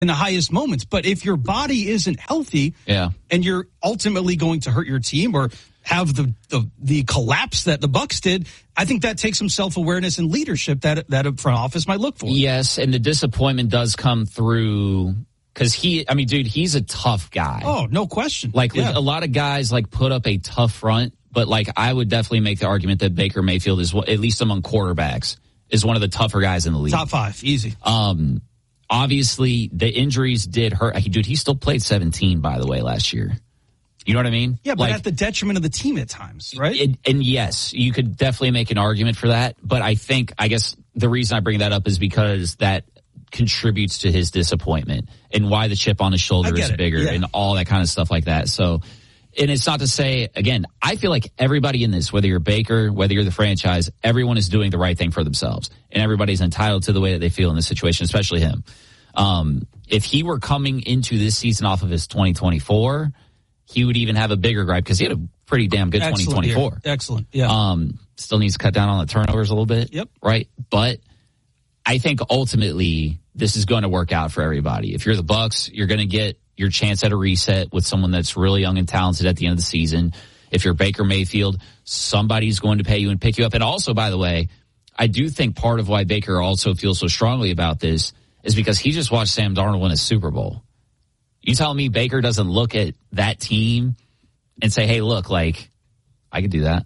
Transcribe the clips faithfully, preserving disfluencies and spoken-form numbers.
in the highest moments. But if your body isn't healthy, yeah, and you're ultimately going to hurt your team or have the, the the collapse that the Bucs did, I think that takes some self-awareness and leadership that that a front office might look for. Yes, and the disappointment does come through because he, I mean, dude, he's a tough guy. Oh, no question. Like yeah. a lot of guys like put up a tough front, but like I would definitely make the argument that Baker Mayfield is, at least among quarterbacks, is one of the tougher guys in the league. Top five, easy. Um. Obviously, the injuries did hurt. Dude, he still played seventeen, by the way, last year. You know what I mean? Yeah, but like, at the detriment of the team at times, right? It, and yes, you could definitely make an argument for that. But I think, I guess the reason I bring that up is because that contributes to his disappointment and why the chip on his shoulder is it. bigger yeah. and all that kind of stuff like that. So, and it's not to say, again, I feel like everybody in this, whether you're Baker, whether you're the franchise, everyone is doing the right thing for themselves. And everybody's entitled to the way that they feel in this situation, especially him. Um, if he were coming into this season off of his twenty twenty-four, he would even have a bigger gripe because he had a pretty damn good Excellent twenty twenty-four. Year. Excellent, yeah. Um, still needs to cut down on the turnovers a little bit. Yep. Right? But I think ultimately this is going to work out for everybody. If you're the Bucs, you're going to get your chance at a reset with someone that's really young and talented at the end of the season. If you're Baker Mayfield, somebody's going to pay you and pick you up. And also, by the way, I do think part of why Baker also feels so strongly about this is because he just watched Sam Darnold win a Super Bowl. You tell me Baker doesn't look at that team and say, hey, look, like, I could do that.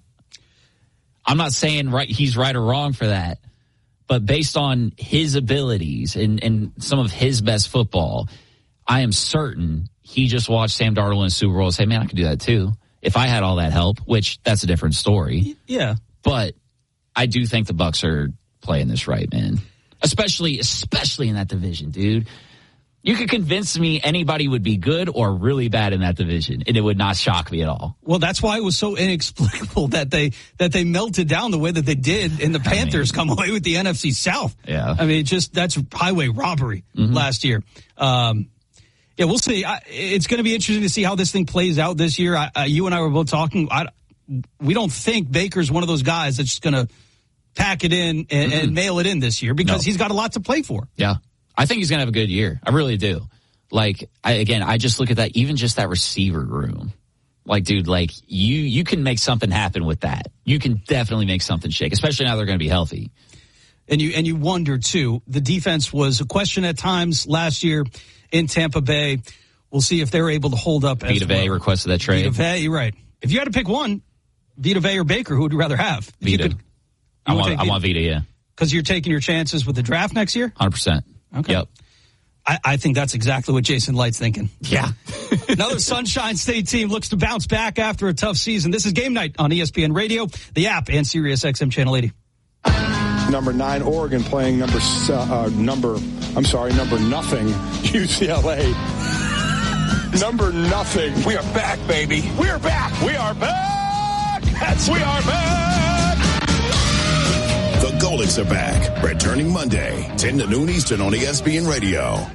I'm not saying right he's right or wrong for that, but based on his abilities and, and some of his best football, I am certain he just watched Sam Darnold win a Super Bowl and say, man, I could do that too. If I had all that help, which that's a different story. Yeah. But I do think the Bucs are playing this right, man. Especially, especially in that division, dude. You could convince me anybody would be good or really bad in that division, and it would not shock me at all. Well, that's why it was so inexplicable that they that they melted down the way that they did, and the Panthers I mean, come away with the N F C South. Yeah, I mean, just that's highway robbery mm-hmm. last year. Um, yeah, we'll see. I, it's going to be interesting to see how this thing plays out this year. I, uh, you and I were both talking. I, we don't think Baker's one of those guys that's just going to pack it in and, mm-hmm. and mail it in this year because no. he's got a lot to play for. Yeah. I think he's going to have a good year. I really do. Like, I, again, I just look at that, even just that receiver room. Like, dude, like, you you can make something happen with that. You can definitely make something shake, especially now they're going to be healthy. And you and you wonder, too, the defense was a question at times last year in Tampa Bay. We'll see if they're able to hold up. Vita Vea well. requested that trade. Vita Vea, you're right. If you had to pick one, Vita Vea or Baker, who would you rather have? Vita. Could, I want, I want Vita, yeah. Because you're taking your chances with the draft next year? one hundred percent. Okay. Yep. I, I think that's exactly what Jason Light's thinking. Yeah. Another Sunshine State team looks to bounce back after a tough season. This is Game Night on E S P N Radio, the app, and Sirius X M Channel eighty. Number nine, Oregon playing number, uh, number, I'm sorry, number nothing, U C L A. Number nothing. We are back, baby. We are back. We are back. That's we are back. The Golics are back, returning Monday, ten to noon Eastern on E S P N Radio.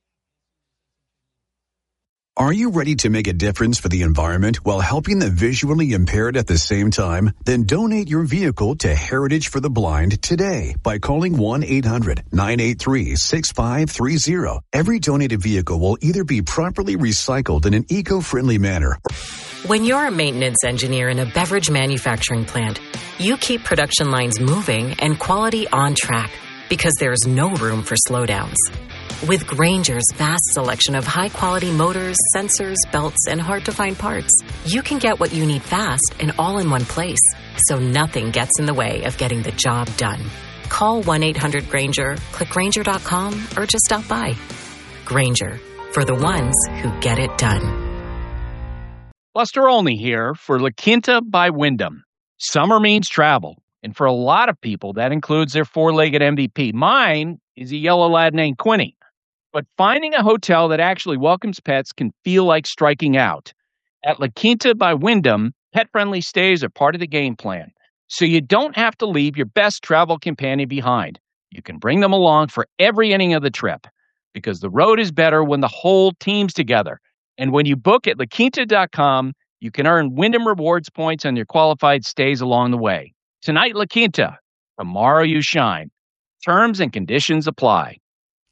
Are you ready to make a difference for the environment while helping the visually impaired at the same time? Then donate your vehicle to Heritage for the Blind today by calling one eight hundred nine eight three six five three zero. Every donated vehicle will either be properly recycled in an eco-friendly manner. When you're a maintenance engineer in a beverage manufacturing plant, you keep production lines moving and quality on track because there's no room for slowdowns. With Grainger's vast selection of high-quality motors, sensors, belts, and hard-to-find parts, you can get what you need fast and all in one place, so nothing gets in the way of getting the job done. Call one eight hundred Grainger, click Grainger dot com, or just stop by. Grainger, for the ones who get it done. Buster Olney here for La Quinta by Wyndham. Summer means travel, and for a lot of people, that includes their four-legged M V P. Mine is a yellow lad named Quinny. But finding a hotel that actually welcomes pets can feel like striking out. At La Quinta by Wyndham, pet-friendly stays are part of the game plan, so you don't have to leave your best travel companion behind. You can bring them along for every inning of the trip, because the road is better when the whole team's together. And when you book at La Quinta dot com, you can earn Wyndham Rewards points on your qualified stays along the way. Tonight, La Quinta. Tomorrow, you shine. Terms and conditions apply.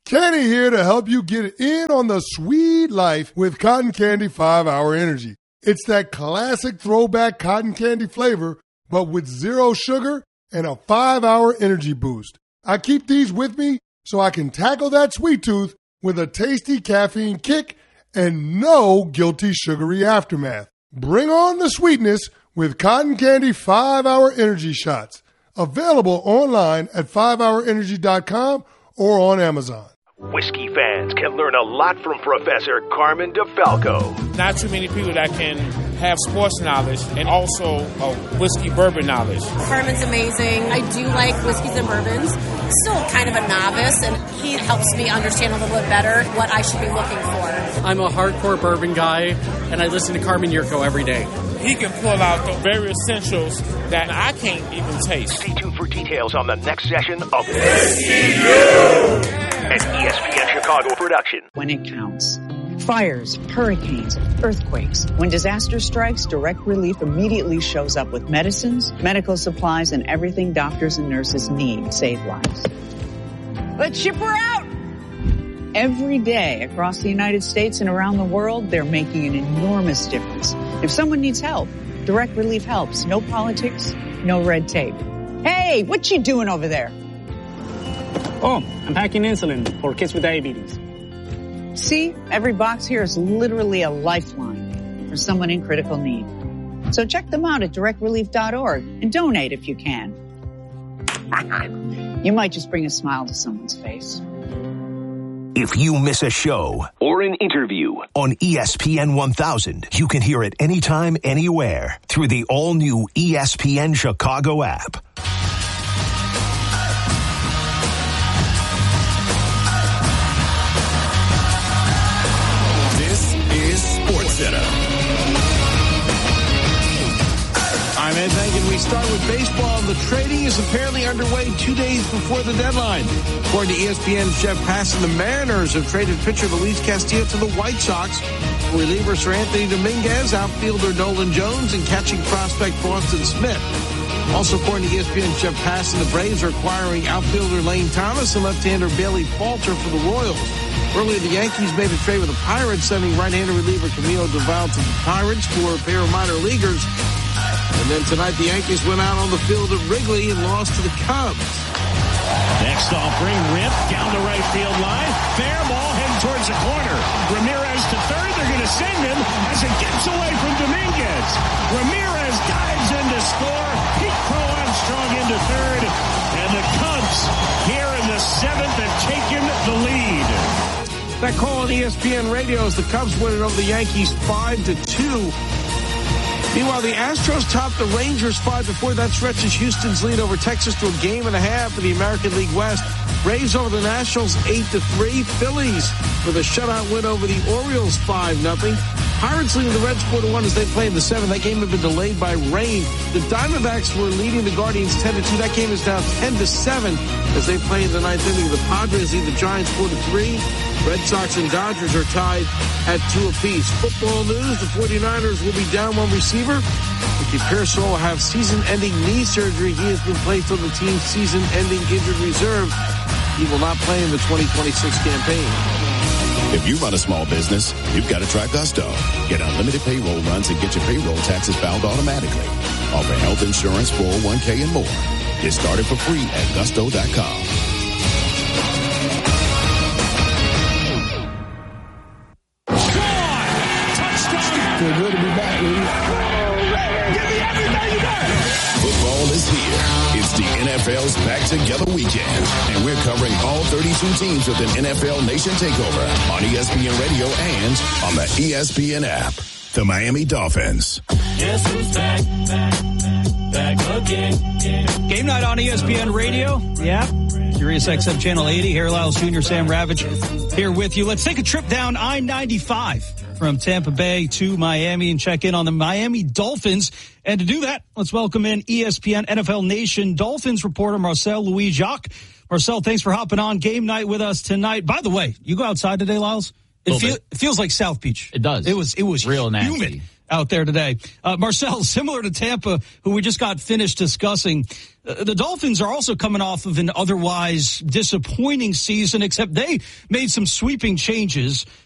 Kenny here to help you get in on the sweet life with Cotton Candy five hour Energy. It's that classic throwback cotton candy flavor, but with zero sugar and a five hour energy boost. I keep these with me so I can tackle that sweet tooth with a tasty caffeine kick and no guilty sugary aftermath. Bring on the sweetness with Cotton Candy five hour Energy Shots. Available online at five hour energy dot com or on Amazon. Whiskey fans can learn a lot from Professor Carmen DeFalco. Not too many people that can have sports knowledge and also a whiskey bourbon knowledge. Carmen's amazing. I do like whiskeys and bourbons. Still kind of a novice, and he helps me understand a little bit better what I should be looking for. I'm a hardcore bourbon guy, and I listen to Carmen Yurko every day. He can pull out the very essentials that I can't even taste. Stay tuned for details on the next session of Whiskey U, an E S P N Chicago production. When it counts. Fires, hurricanes, earthquakes. When disaster strikes, Direct Relief immediately shows up with medicines, medical supplies, and everything doctors and nurses need to save lives. Let's ship her out! Every day across the United States and around the world, they're making an enormous difference. If someone needs help, Direct Relief helps. No politics, no red tape. Hey, what you doing over there? Oh, I'm packing insulin for kids with diabetes. See, every box here is literally a lifeline for someone in critical need. So check them out at direct relief dot org and donate if you can. You might just bring a smile to someone's face. If you miss a show or an interview on E S P N one thousand, you can hear it anytime, anywhere through the all-new E S P N Chicago app. This is SportsCenter. I'm Ed Megan. We start with baseball. The trading is apparently underway two days before the deadline. According to E S P N's Jeff Passan, the Mariners have traded pitcher Luis Castillo to the White Sox. Relievers are Anthony Dominguez, outfielder Nolan Jones, and catching prospect Boston Smith. Also, according to E S P N's Jeff Passan, the Braves are acquiring outfielder Lane Thomas and left-hander Bailey Falter for the Royals. Earlier, the Yankees made a trade with the Pirates, sending right-hander reliever Camilo Doval to the Pirates for a pair of minor leaguers. And then tonight, the Yankees went out on the field at Wrigley and lost to the Cubs. Next offering, Rip down the right field line. Fair ball heading towards the corner. Ramirez to third. They're going to send him as it gets away from Dominguez. Ramirez dives in to score. Pete Crow Armstrong into third. And the Cubs here in the seventh have taken the lead. That call on E S P N radio as the Cubs win it over the Yankees five to two. Meanwhile, the Astros topped the Rangers five to four. That stretches Houston's lead over Texas to a game and a half in the American League West. Braves over the Nationals eight to three. Phillies with a shutout win over the Orioles five nothing. Pirates leading the Reds four to one as they play in the seventh. That game had been delayed by rain. The Diamondbacks were leading the Guardians ten to two. That game is now ten to seven as they play in the ninth inning. The Padres lead the Giants four to three. Red Sox and Dodgers are tied at two apiece. Football news, the 49ers will be down one receiver. Ricky Pearsall will have season-ending knee surgery. He has been placed on the team's season-ending injured reserve. He will not play in the twenty twenty-six campaign. If you run a small business, you've got to try Gusto. Get unlimited payroll runs and get your payroll taxes filed automatically. Offer health insurance, four oh one k, and more. Get started for free at gusto dot com. Feel good to be back, baby. Give me everything you got. Football is here. It's the N F L's Back Together weekend, and we're covering all thirty-two teams with an N F L Nation takeover on E S P N Radio and on the E S P N app. The Miami Dolphins. Guess who's back, back, back again. Yeah. Game night on E S P N Radio. Yeah. Sirius X M Channel eighty. Harry Lyles Junior, Sam Ravitch here with you. Let's take a trip down I ninety-five from Tampa Bay to Miami and check in on the Miami Dolphins. And to do that, let's welcome in E S P N N F L Nation Dolphins reporter Marcel Louis-Jacques. Marcel, thanks for hopping on game night with us tonight. By the way, you go outside today, Lyles? It, feel, it feels like South Beach. It does. It was it was real nasty. Humid out there today. Uh, Marcel, similar to Tampa, who we just got finished discussing, uh, the Dolphins are also coming off of an otherwise disappointing season, except they made some sweeping changes.